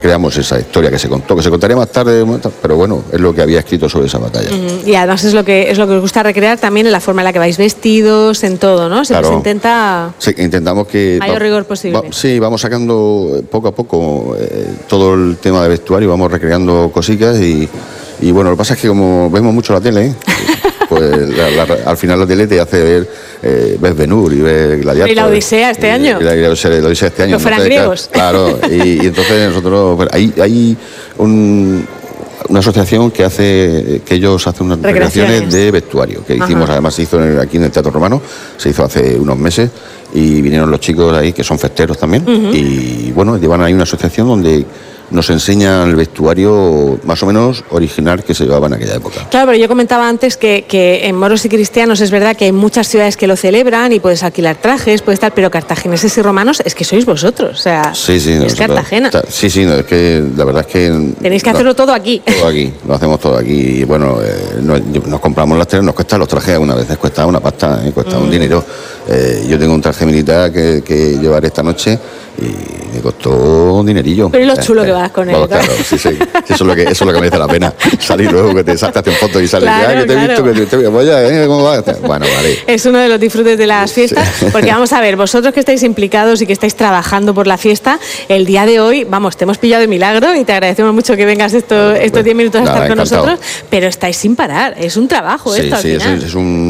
creamos esa historia que se contó, que se contaría más tarde, pero bueno, es lo que había escrito sobre esa batalla. Y además es lo que os gusta recrear también en la forma en la que vais vestidos, en todo, ¿no? Claro. Se intenta... Sí, intentamos que... mayor rigor posible. Sí, vamos sacando poco a poco todo el tema de vestuario, vamos recreando cositas y bueno, lo que pasa es que como vemos mucho la tele, pues al final la tele te hace ver, ves Ben-Hur y ves Gladiator. ¿Y la Odisea este año? La Odisea este año. Los fueran griegos. Claro, y entonces nosotros, pues, hay una asociación que ellos hacen unas recreaciones de vestuario, que hicimos, además se hizo aquí en el Teatro Romano, se hizo hace unos meses, y vinieron los chicos ahí, que son festeros también, y bueno, llevan ahí una asociación donde nos enseñan el vestuario más o menos original que se llevaba en aquella época. Claro, pero yo comentaba antes que en moros y cristianos es verdad que hay muchas ciudades que lo celebran y puedes alquilar trajes, puedes tal, pero cartagineses y romanos es que sois vosotros, o sea, sí, es Cartagena. Sí, es que la verdad es que... Tenéis que hacerlo todo aquí. Todo aquí, lo hacemos todo aquí. Y bueno, nos compramos las telas, nos cuesta los trajes algunas veces, cuesta una pasta, cuesta un dinero. Yo tengo un traje militar que llevaré esta noche y me costó un dinerillo. Pero es lo chulo que vas con él. Bueno, claro, sí. Eso es lo que merece la pena. Salir luego, que te saltas en foto y sales. Claro, que te he visto, que te voy a... ¿cómo va? Bueno, vale. Es uno de los disfrutes de las fiestas, porque vamos a ver, vosotros que estáis implicados y que estáis trabajando por la fiesta, el día de hoy, vamos, te hemos pillado de milagro y te agradecemos mucho que vengas estos 10 minutos a estar con nosotros, pero estáis sin parar, es un trabajo esto al final.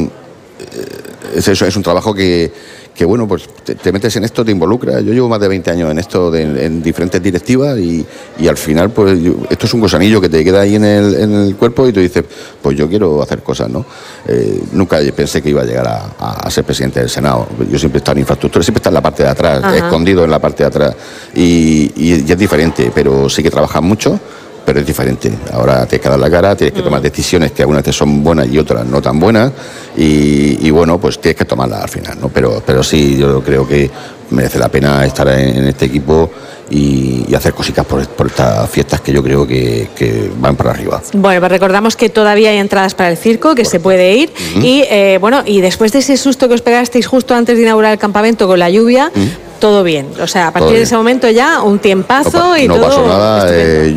Es un trabajo que bueno, pues te metes en esto, te involucras. Yo llevo más de 20 años en esto, en diferentes directivas y al final, pues esto es un gusanillo que te queda ahí en el cuerpo y tú dices, pues yo quiero hacer cosas, ¿no? Nunca pensé que iba a llegar a ser presidente del Senado. Yo siempre he estado en infraestructura, siempre he estado en la parte de atrás, escondido en la parte de atrás y es diferente, pero sí que trabajas mucho. Pero es diferente. Ahora tienes que dar la cara, tienes que tomar decisiones que algunas veces son buenas y otras no tan buenas y bueno, pues tienes que tomarlas al final, ¿no? Pero sí, yo creo que merece la pena estar en este equipo y hacer cositas por estas fiestas que yo creo que van para arriba. Bueno, pues recordamos que todavía hay entradas para el circo, que se puede ir y bueno, y después de ese susto que os pegasteis justo antes de inaugurar el campamento con la lluvia, todo bien, o sea, a partir de ese momento ya un tiempazo y todo. No pasó nada,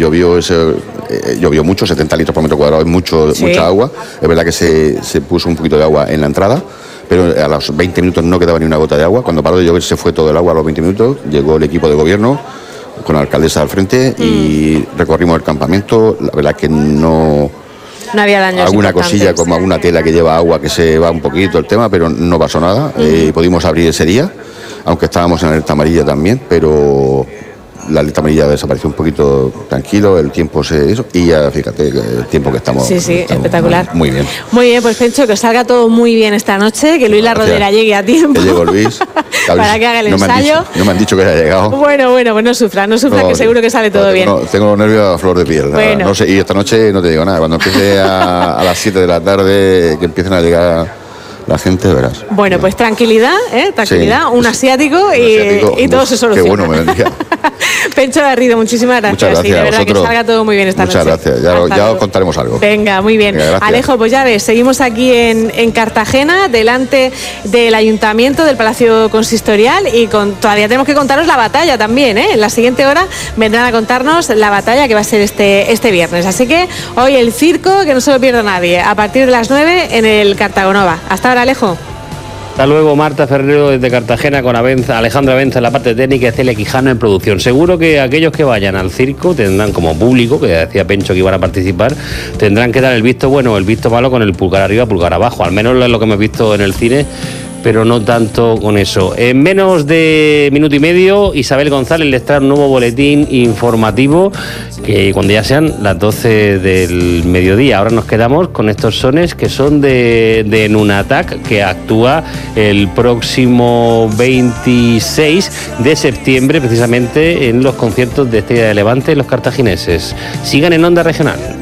llovió mucho, 70 litros por metro cuadrado, es mucha agua. Es verdad que se puso un poquito de agua en la entrada, pero a los 20 minutos no quedaba ni una gota de agua. Cuando paró de llover se fue todo el agua a los 20 minutos, llegó el equipo de gobierno con la alcaldesa al frente y recorrimos el campamento. La verdad que no había daños. Alguna cosilla como alguna tela que lleva agua que se va un poquito el tema, pero no pasó nada. Pudimos abrir ese día, aunque estábamos en alerta amarilla también, pero la alerta amarilla desapareció un poquito tranquilo, el tiempo y ya fíjate el tiempo que estamos. Sí, espectacular. Muy bien. Muy bien, pues Pencho, que os salga todo muy bien esta noche, que Luis La Rodera llegue a tiempo. Que llegue Luis. Para que haga el ensayo. No me han dicho que haya llegado. Bueno, pues no sufra, que seguro que sale todo bien. Tengo los nervios a flor de piel. Bueno. No sé, y esta noche no te digo nada. Cuando empiece a las 7 de la tarde, que empiecen a llegar la gente, verás. Bueno, pues tranquilidad, tranquilidad, sí, un asiático y todo se soluciona. Qué bueno me bendiga. Pencho Garrido, muchísimas gracias. Muchas gracias. Y de verdad que salga todo muy bien esta noche. Muchas gracias, ya os contaremos algo. Venga, muy bien. Venga, Alejo, pues ya ves, seguimos aquí en Cartagena, delante del Ayuntamiento, del Palacio Consistorial y todavía tenemos que contaros la batalla también, En la siguiente hora vendrán a contarnos la batalla que va a ser este viernes. Así que hoy el circo, que no se lo pierda nadie, a partir de las 9 en el Cartagonova. Hasta ahora, Alejo. Hasta luego, Marta Ferrero desde Cartagena con Alejandra Avenza en la parte técnica y Celia Quijano en producción. Seguro que aquellos que vayan al circo tendrán como público, que decía Pencho que iban a participar, tendrán que dar el visto bueno o el visto malo con el pulgar arriba, pulgar abajo. Al menos es lo que hemos visto en el cine, pero no tanto con eso. En menos de minuto y medio, Isabel González les trae un nuevo boletín informativo que cuando ya sean las 12 del mediodía. Ahora nos quedamos con estos sones que son de Nunatak, que actúa el próximo 26 de septiembre precisamente en los conciertos de Estrella de Levante, los cartagineses. Sigan en Onda Regional.